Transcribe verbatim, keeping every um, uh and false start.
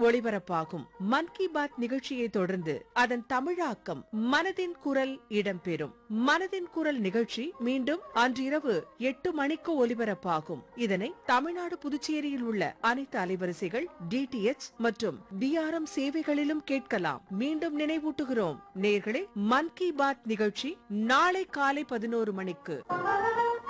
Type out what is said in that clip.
ஒளிபரப்பாகும். மன் கி பாத் நிகழ்ச்சியை தொடர்ந்து அதன் தமிழாக்கம் மனதின் குரல் இடம்பெறும். மனதின் குரல் நிகழ்ச்சி மீண்டும் அன்றிரவு எட்டு மணிக்கு ஒலிபரப்பாகும். இதனை தமிழ்நாடு புதுச்சேரியில் உள்ள அனைத்து அலைவரிசைகள் டிடிஎச் மற்றும் டிஆர்எம் சேவைகளிலும் கேட்கலாம். மீண்டும் நினைவூட்டுகிறோம் நேயர்களே, மன் கி பாத் நிகழ்ச்சி நாளை காலை பதினோரு மணிக்கு.